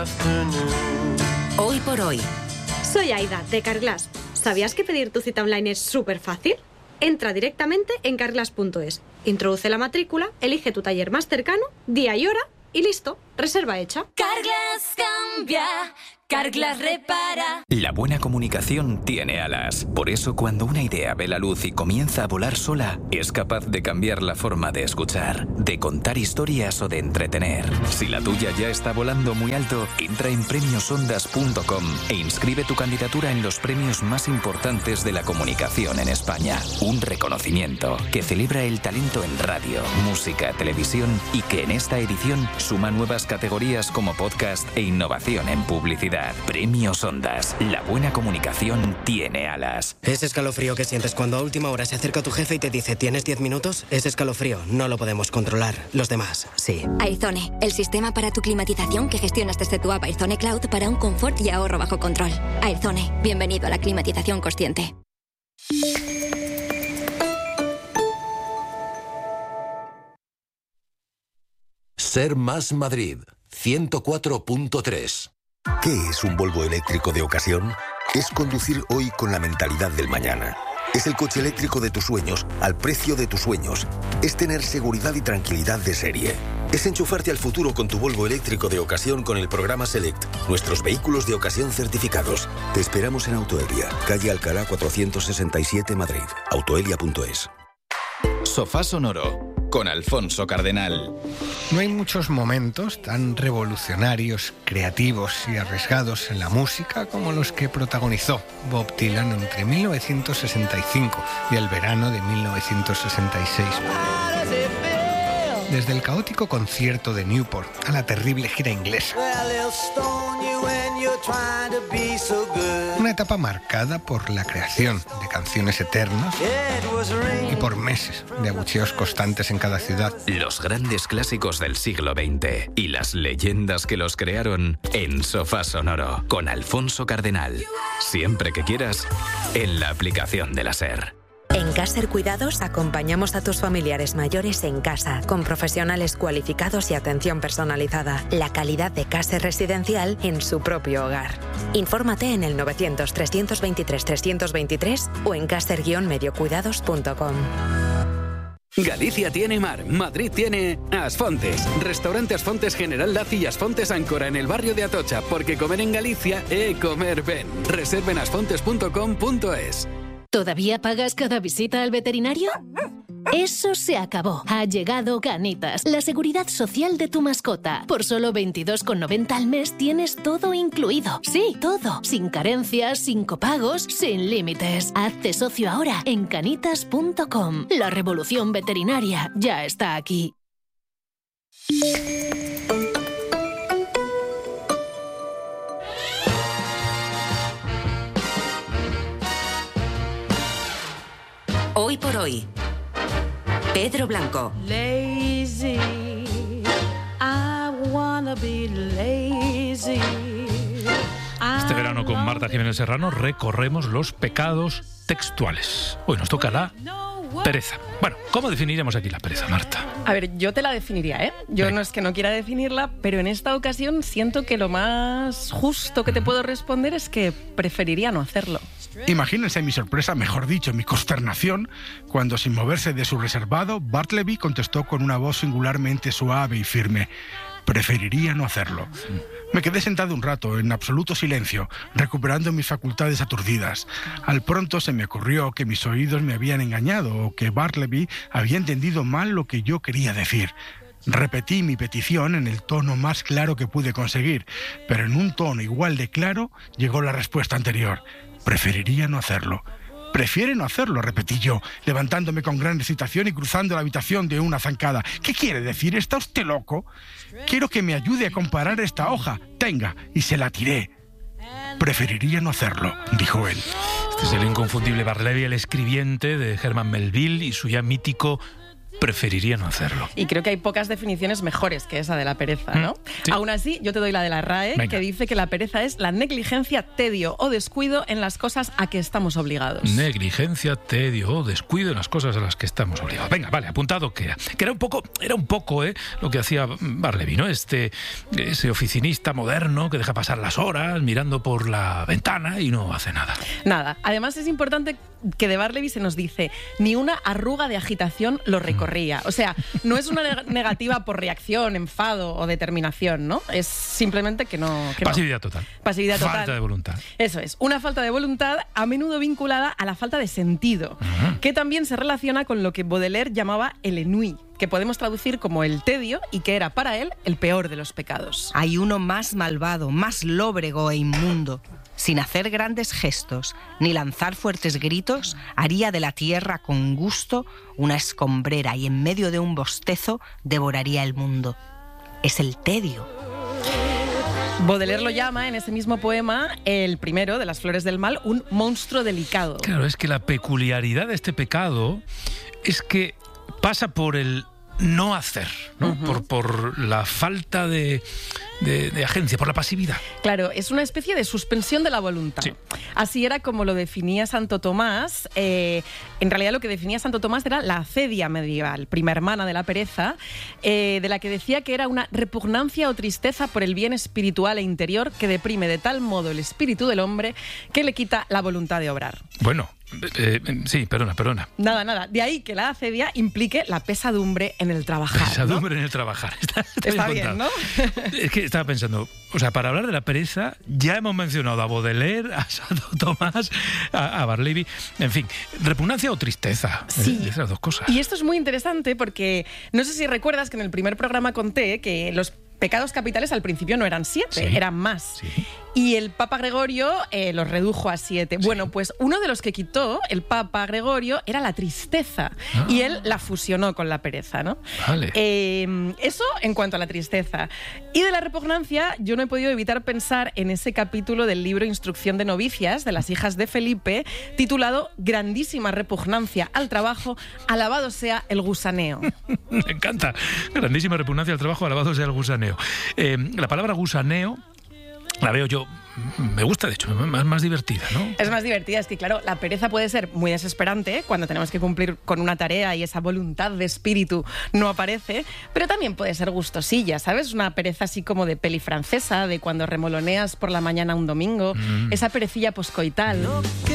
Hoy por hoy. Soy Aida, de Carglass. ¿Sabías que pedir tu cita online es súper fácil? Entra directamente en carglass.es, introduce la matrícula, elige tu taller más cercano, día y hora y listo, reserva hecha. Carglass cambia, Carglass repara. La buena comunicación tiene alas. Por eso, cuando una idea ve la luz y comienza a volar sola, es capaz de cambiar la forma de escuchar, de contar historias o de entretener. Si la tuya ya está volando muy alto, entra en premiosondas.com e inscribe tu candidatura en los premios más importantes de la comunicación en España. Un reconocimiento que celebra el talento en radio, música, televisión y que en esta edición suma nuevas categorías como podcast e innovación en publicidad. Premios Ondas. La buena comunicación tiene alas. Ese escalofrío que sientes cuando a última hora se acerca tu jefe y te dice ¿tienes 10 minutos? Ese escalofrío no lo podemos controlar. Los demás, sí. Airzone, el sistema para tu climatización que gestionas desde tu app Airzone Cloud para un confort y ahorro bajo control. Airzone, bienvenido a la climatización consciente. Ser Más Madrid, 104.3. ¿Qué es un Volvo eléctrico de ocasión? Es conducir hoy con la mentalidad del mañana. Es el coche eléctrico de tus sueños, al precio de tus sueños. Es tener seguridad y tranquilidad de serie. Es enchufarte al futuro con tu Volvo eléctrico de ocasión con el programa Select. Nuestros vehículos de ocasión certificados. Te esperamos en Autoelia, calle Alcalá 467, Madrid. Autoelia.es. Sofá Sonoro con Alfonso Cardenal. No hay muchos momentos tan revolucionarios, creativos y arriesgados en la música como los que protagonizó Bob Dylan entre 1965 y el verano de 1966. Desde el caótico concierto de Newport a la terrible gira inglesa. Una etapa marcada por la creación de canciones eternas y por meses de abucheos constantes en cada ciudad. Los grandes clásicos del siglo XX y las leyendas que los crearon en Sofá Sonoro con Alfonso Cardenal. Siempre que quieras, en la aplicación de la SER. En Caser Cuidados acompañamos a tus familiares mayores en casa, con profesionales cualificados y atención personalizada. La calidad de Caser Residencial en su propio hogar. Infórmate en el 900-323-323 o en caser-mediocuidados.com. Galicia tiene mar, Madrid tiene Asfontes. Restaurante Asfontes General Laci y Asfontes Áncora en el barrio de Atocha, porque comer en Galicia comer ben. Reserven asfontes.com.es. ¿Todavía pagas cada visita al veterinario? Eso se acabó. Ha llegado Canitas, la seguridad social de tu mascota. Por solo 22,90 al mes tienes todo incluido. Sí, todo. Sin carencias, sin copagos, sin límites. Hazte socio ahora en canitas.com. La revolución veterinaria ya está aquí. Hoy por hoy. Pedro Blanco. Lazy, I wanna be lazy. Este verano con Marta Jiménez Serrano recorremos los pecados textuales. Hoy nos toca la pereza. Bueno, ¿cómo definiremos aquí la pereza, Marta? A ver, yo te la definiría, ¿eh? Yo no es que no quiera definirla, pero en esta ocasión siento que lo más justo que te puedo responder es que preferiría no hacerlo. Imagínense mi sorpresa, mejor dicho, mi consternación, cuando sin moverse de su reservado, Bartleby contestó con una voz singularmente suave y firme: preferiría no hacerlo. Me quedé sentado un rato, en absoluto silencio, recuperando mis facultades aturdidas. Al pronto se me ocurrió que mis oídos me habían engañado o que Bartleby había entendido mal lo que yo quería decir. Repetí mi petición en el tono más claro que pude conseguir, pero en un tono igual de claro llegó la respuesta anterior: preferiría no hacerlo. «Prefiere no hacerlo», repetí yo, levantándome con gran excitación y cruzando la habitación de una zancada. «¿Qué quiere decir? ¿Está usted loco? Quiero que me ayude a comparar esta hoja. Tenga», y se la tiré. «Preferiría no hacerlo», dijo él. Este es el inconfundible Bartleby, el escribiente de Herman Melville y su ya mítico preferiría no hacerlo. Y creo que hay pocas definiciones mejores que esa de la pereza, ¿no? Sí. Aún así, yo te doy la de la RAE, Venga. que dice que la pereza es la negligencia, tedio o descuido en las cosas a que estamos obligados. Negligencia, tedio o descuido en las cosas a las que estamos obligados. Venga, vale, apuntado queda. Que era un poco lo que hacía Bartleby, ¿no? Ese oficinista moderno que deja pasar las horas mirando por la ventana y no hace nada. Nada. Además, es importante que de Bartleby se nos dice ni una arruga de agitación lo recorría. O sea, no es una negativa por reacción, enfado o determinación, ¿no? Es simplemente que no... Pasividad total. Pasividad total. Falta de voluntad. Eso es, una falta de voluntad a menudo vinculada a la falta de sentido, que también se relaciona con lo que Baudelaire llamaba el ennui, que podemos traducir como el tedio y que era para él el peor de los pecados. Hay uno más malvado, más lóbrego e inmundo. Sin hacer grandes gestos ni lanzar fuertes gritos, haría de la tierra con gusto una escombrera y en medio de un bostezo devoraría el mundo. Es el tedio. Baudelaire lo llama en ese mismo poema, el primero de Las Flores del Mal, un monstruo delicado. Claro, es que la peculiaridad de este pecado es que pasa por el no hacer, ¿no? Por la falta de agencia, por la pasividad. Claro, es una especie de suspensión de la voluntad. Sí. Así era como lo definía Santo Tomás. En realidad lo que definía Santo Tomás era la acedia medieval, prima hermana de la pereza, de la que decía que era una repugnancia o tristeza por el bien espiritual e interior que deprime de tal modo el espíritu del hombre que le quita la voluntad de obrar. Bueno, sí, perdona. Nada. De ahí que la acedia implique la pesadumbre en el trabajar. Pesadumbre ¿no? en el trabajar. Está bien, ¿no? Es que estaba pensando, o sea, para hablar de la pereza ya hemos mencionado a Baudelaire, a Santo Tomás, a Bartleby, en fin, repugnancia o tristeza. Sí. Esas dos cosas. Y esto es muy interesante porque no sé si recuerdas que en el primer programa conté que los pecados capitales al principio no eran 7, eran más. Sí. Y el Papa Gregorio los redujo a 7. Sí. Bueno, pues uno de los que quitó el Papa Gregorio era la tristeza. Y él la fusionó con la pereza, ¿no? Vale. Eso en cuanto a la tristeza. Y de la repugnancia, yo no he podido evitar pensar en ese capítulo del libro Instrucción de novicias de las hijas de Felipe, titulado Grandísima repugnancia al trabajo, alabado sea el gusaneo. Me encanta. Grandísima repugnancia al trabajo, alabado sea el gusaneo. La palabra gusaneo la veo yo, me gusta de hecho, más divertida, ¿no? Es más divertida, es que claro, la pereza puede ser muy desesperante cuando tenemos que cumplir con una tarea y esa voluntad de espíritu no aparece, pero también puede ser gustosilla, ¿sabes? Una pereza así como de peli francesa, de cuando remoloneas por la mañana un domingo, esa perecilla poscoital.